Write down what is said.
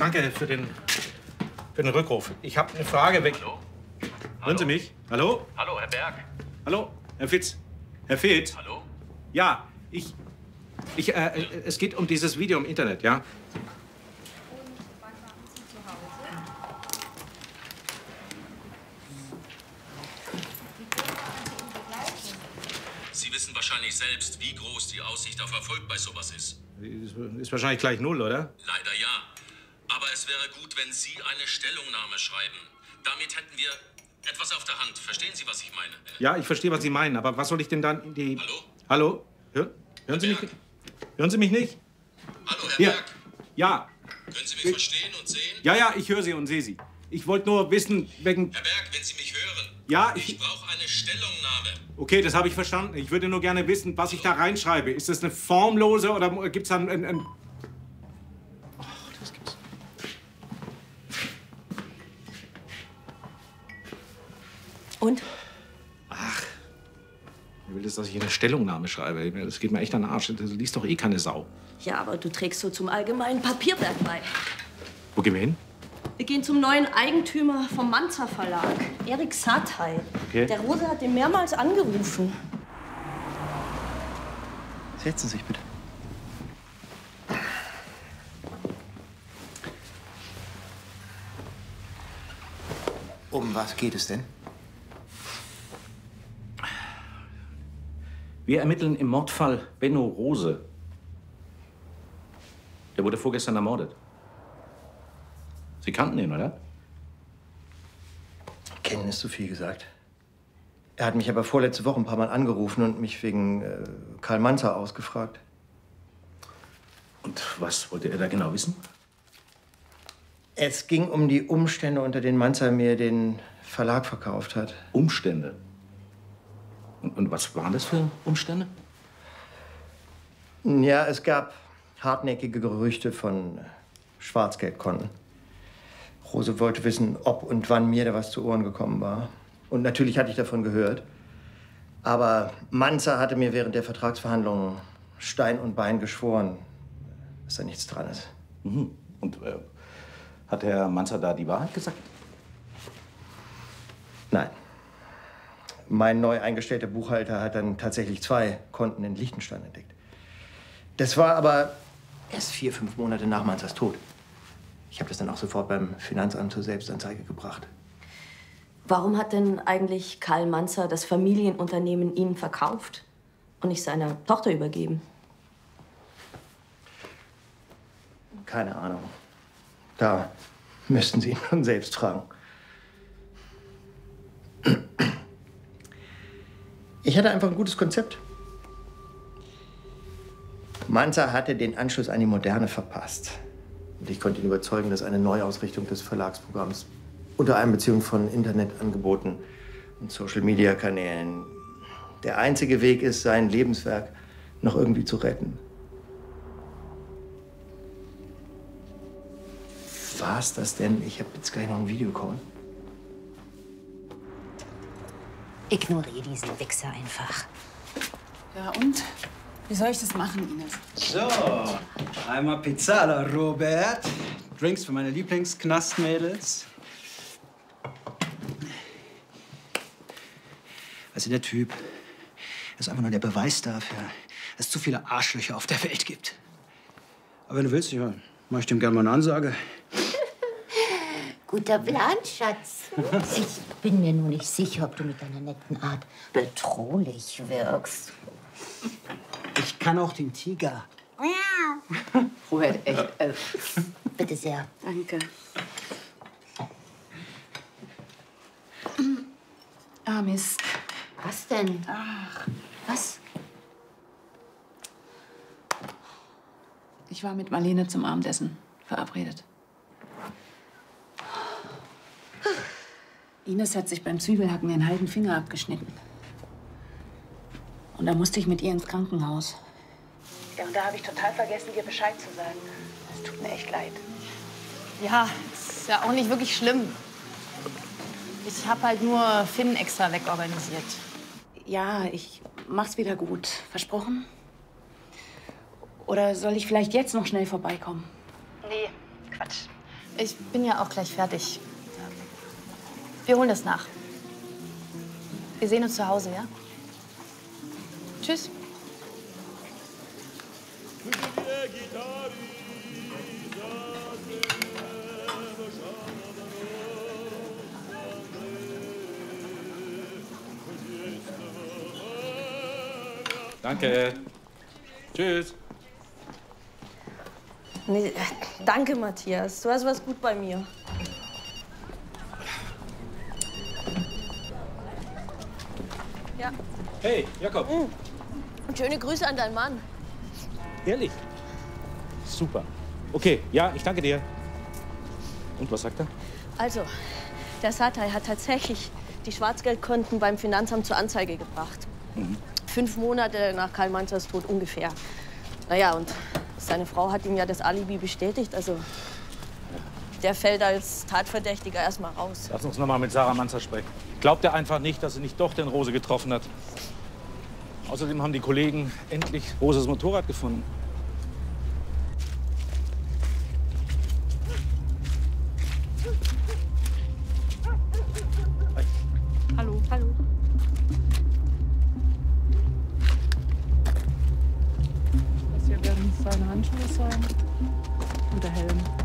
Danke für den Rückruf. Ich habe eine Frage weg. Hallo? Hören Sie mich? Hallo? Hallo, Herr Berg. Hallo? Herr Fitz? Herr Fitz? Hallo? Ja, es geht um dieses Video im Internet, ja? Sie wissen wahrscheinlich selbst, wie groß die Aussicht auf Erfolg bei sowas ist. Ist wahrscheinlich gleich 0, oder? Leider ja. Aber es wäre gut, wenn Sie eine Stellungnahme schreiben. Damit hätten wir etwas auf der Hand. Verstehen Sie, was ich meine? Ja, ich verstehe, was Sie meinen, aber was soll ich denn dann die... Hallo? Hallo? Hören Sie mich? Hören Sie mich nicht? Hallo, Herr Berg. Ja. Können Sie mich verstehen und sehen? Ja, ich höre Sie und sehe Sie. Ich wollte nur wissen, wegen... Herr Berg, wenn Sie mich hören. Ja, ich brauche eine Stellungnahme. Okay, das habe ich verstanden. Ich würde nur gerne wissen, was ich da reinschreibe. Ist das eine formlose oder gibt es da ein... Ach, das gibt's. Und? Ach, ich will, dass ich eine Stellungnahme schreibe. Das geht mir echt an den Arsch. Das liest doch eh keine Sau. Ja, aber du trägst so zum allgemeinen Papierberg bei. Wo gehen wir hin? Wir gehen zum neuen Eigentümer vom Manzer Verlag, Erik Satai. Okay. Der Rose hat ihn mehrmals angerufen. Setzen Sie sich bitte. Um was geht es denn? Wir ermitteln im Mordfall Benno Rose. Der wurde vorgestern ermordet. Sie kannten ihn, oder? Kennen ist zu viel gesagt. Er hat mich aber vorletzte Woche ein paar Mal angerufen und mich wegen Karl Manzer ausgefragt. Und was wollte er da genau wissen? Es ging um die Umstände, unter denen Manzer mir den Verlag verkauft hat. Umstände? Und was waren das für Umstände? Ja, es gab hartnäckige Gerüchte von Schwarzgeldkonten. Rose wollte wissen, ob und wann mir da was zu Ohren gekommen war. Und natürlich hatte ich davon gehört. Aber Manzer hatte mir während der Vertragsverhandlungen Stein und Bein geschworen, dass da nichts dran ist. Mhm. Und hat Herr Manzer da die Wahrheit gesagt? Nein. Mein neu eingestellter Buchhalter hat dann tatsächlich 2 Konten in Liechtenstein entdeckt. Das war aber erst 4, 5 Monate nach Manzers Tod. Ich habe das dann auch sofort beim Finanzamt zur Selbstanzeige gebracht. Warum hat denn eigentlich Karl Manzer das Familienunternehmen Ihnen verkauft und nicht seiner Tochter übergeben? Keine Ahnung. Da müssten Sie ihn nun selbst fragen. Ich hatte einfach ein gutes Konzept. Manzer hatte den Anschluss an die Moderne verpasst. Und ich konnte ihn überzeugen, dass eine Neuausrichtung des Verlagsprogramms unter Einbeziehung von Internetangeboten und Social-Media-Kanälen der einzige Weg ist, sein Lebenswerk noch irgendwie zu retten. War's das denn? Ich habe jetzt gleich noch ein Video bekommen. Ignoriere diesen Wichser einfach. Ja, und? Wie soll ich das machen, Ines? So, einmal Pizzala, Robert. Drinks für meine Lieblingsknastmädels. Also der Typ ist einfach nur der Beweis dafür, dass es zu viele Arschlöcher auf der Welt gibt. Aber wenn du willst, mach ich dem gerne mal eine Ansage. Guter Plan, Schatz. Ich bin mir nur nicht sicher, ob du mit deiner netten Art bedrohlich wirkst. Ich kann auch den Tiger. Robert, echt. Bitte sehr. Danke. Ah, Mist. Was denn? Ach, Was? ich war mit Marlene zum Abendessen verabredet. Ines hat sich beim Zwiebelhacken den halben Finger abgeschnitten. Und da musste ich mit ihr ins Krankenhaus. Ja, und da habe ich total vergessen, dir Bescheid zu sagen. Es tut mir echt leid. Ja, ist ja auch nicht wirklich schlimm. Ich habe halt nur Finn extra wegorganisiert. Ja, ich mach's wieder gut. Versprochen? Oder soll ich vielleicht jetzt noch schnell vorbeikommen? Nee, Quatsch. Ich bin ja auch gleich fertig. Wir holen das nach. Wir sehen uns zu Hause, ja? Tschüss. Danke. Tschüss. Nee, danke, Matthias. Du hast was gut bei mir. Ja. Hey, Jakob. Und schöne Grüße an deinen Mann. Ehrlich? Super. Okay, ja, ich danke dir. Und was sagt er? Also, der Satay hat tatsächlich die Schwarzgeldkonten beim Finanzamt zur Anzeige gebracht. 5 Monate nach Karl Manzers Tod ungefähr. Naja, und seine Frau hat ihm ja das Alibi bestätigt. Also, der fällt als Tatverdächtiger erstmal raus. Lass uns noch mal mit Sarah Manzer sprechen. Glaubt er einfach nicht, dass sie nicht doch den Rose getroffen hat. Außerdem haben die Kollegen endlich Roses Motorrad gefunden. Hallo. Hallo. Das hier werden seine Handschuhe sein. Und der Helm.